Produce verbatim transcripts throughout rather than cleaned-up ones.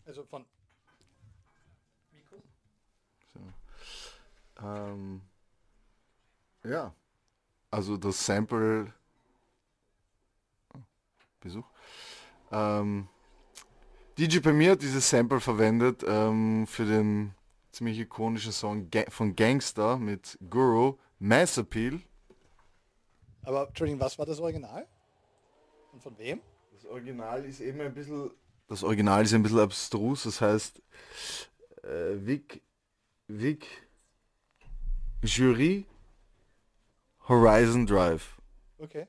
Also von So. Ähm, ja, also das Sample, Besuch. Ähm, D J Premier hat dieses Sample verwendet ähm, für den ziemlich ikonischen Song Ga von Gangster mit Guru, Mass Appeal. Aber, Entschuldigung, was war das Original? Und von wem? Das Original ist eben ein bisschen. Das Original ist ein bisschen abstrus, das heißt äh, Vic, Vic Jury Horizon Drive. Okay.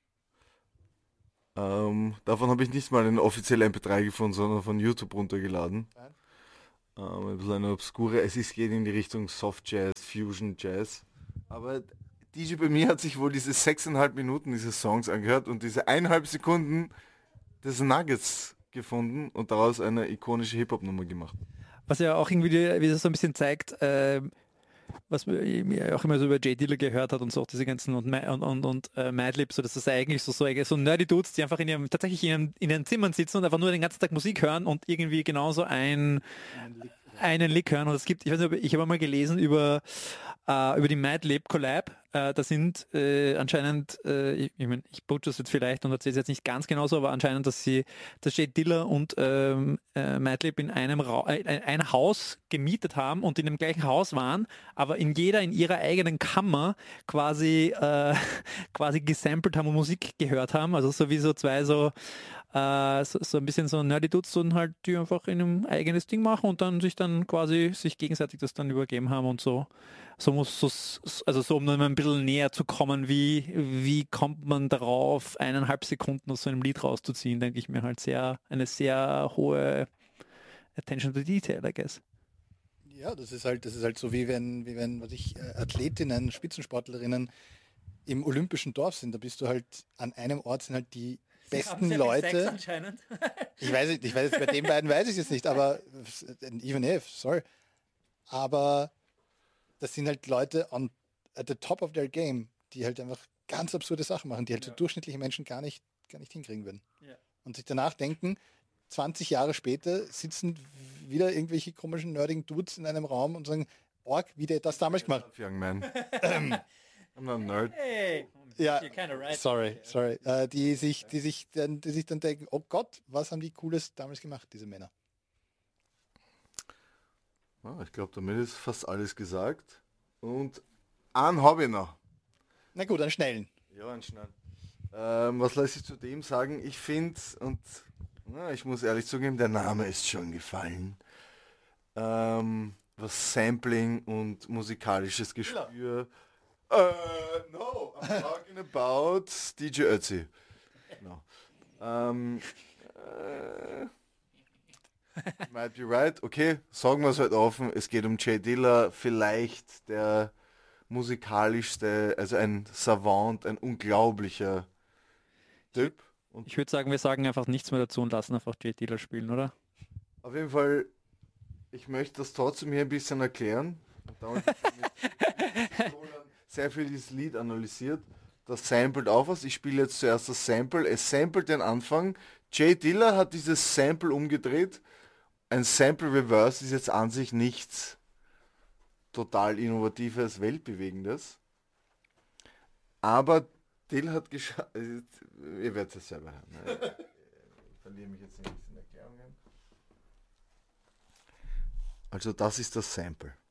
Ähm, davon habe ich nicht mal eine offizielle M P drei gefunden, sondern von YouTube runtergeladen. Nein. Ähm, ein bisschen eine obskure, es ist, geht in die Richtung Soft Jazz, Fusion Jazz. Aber D J bei mir hat sich wohl diese sechseinhalb Minuten dieses Songs angehört und diese eineinhalb Sekunden des Nuggets gefunden und daraus eine ikonische Hip-Hop-Nummer gemacht. Was ja auch irgendwie die- wie das so ein bisschen zeigt, ähm, was man ja auch immer so über Jay Dilla gehört hat und so auch diese ganzen und, Ma- und, und, und äh, Madlib, so dass das eigentlich so, so, so nerdy Dudes, die einfach in ihrem, tatsächlich in ihren, in ihren Zimmern sitzen und einfach nur den ganzen Tag Musik hören und irgendwie genauso ein Einen Lick. einen Lick hören. Und es gibt, ich weiß nicht, ob- ich habe mal gelesen über, äh, über die Madlib Collab. Äh, da sind äh, anscheinend, äh, ich, ich, mein, ich butcher es jetzt vielleicht und erzähle es jetzt nicht ganz genauso, aber anscheinend, dass sie, dass Jay Dilla und ähm, äh, Madlib in einem Ra äh, ein Haus gemietet haben und in dem gleichen Haus waren, aber in jeder in ihrer eigenen Kammer quasi äh, quasi gesampelt haben und Musik gehört haben. Also so wie so zwei so äh, so, so ein bisschen so nerdy Dudes und halt die einfach in einem eigenes Ding machen und dann sich dann quasi sich gegenseitig das dann übergeben haben und so. So muss so, also so um dann ein bisschen näher zu kommen, wie, wie kommt man darauf, eineinhalb Sekunden aus so einem Lied rauszuziehen, denke ich mir halt sehr, eine sehr hohe Attention to Detail, I guess. Ja, das ist halt, das ist halt so wie wenn, wie wenn, was ich, äh, Athletinnen, Spitzensportlerinnen im olympischen Dorf sind. Da bist du halt an einem Ort sind halt die besten Leute. anscheinend. Ich weiß nicht, ich weiß jetzt, bei den beiden weiß ich es jetzt nicht, aber even if, sorry. Aber das sind halt Leute on at the top of their game, die halt einfach ganz absurde Sachen machen, die halt so Ja. durchschnittliche Menschen gar nicht, gar nicht hinkriegen würden. Ja. Und sich danach denken, zwanzig Jahre später sitzen wieder irgendwelche komischen, nerdigen Dudes in einem Raum und sagen, Org, wie der das damals gemacht. Young man. I'm not a nerd. Hey, Ja, you're kinda right. sorry, sorry. Äh, die, sich, die, sich dann, die sich dann denken, oh Gott, was haben die Cooles damals gemacht, diese Männer. Ja, ich glaube, damit ist fast alles gesagt. Und einen habe ich noch. Na gut, einen schnellen. Ja, einen schnell. Ähm, was lässt sich zu dem sagen? Ich finde, und na, ich muss ehrlich zugeben, der Name ist schon gefallen. Ähm, was Sampling und musikalisches Gespür. Äh, no, I'm talking about D J Ötzi. No. Ähm, äh, might be right. Okay, sagen wir es halt offen. Es geht um Jay Dilla, vielleicht der musikalischste, also ein Savant, ein unglaublicher Typ. Und Ich würde sagen, wir sagen einfach nichts mehr dazu und lassen einfach Jay Dilla spielen, oder? auf jeden Fall, ich möchte das trotzdem hier ein bisschen erklären. Und damals habe ich mit Roland sehr viel dieses Lied analysiert. Das samplet auf was. Ich spiele jetzt zuerst das Sample. Es samplet den Anfang. Jay Dilla hat dieses Sample umgedreht. Ein Sample Reverse ist jetzt an sich nichts total Innovatives, Weltbewegendes. Aber Dill hat geschafft. Ihr werdet es selber hören. Ne? Ich verliere mich jetzt in diesen Erklärungen. Also das ist das Sample.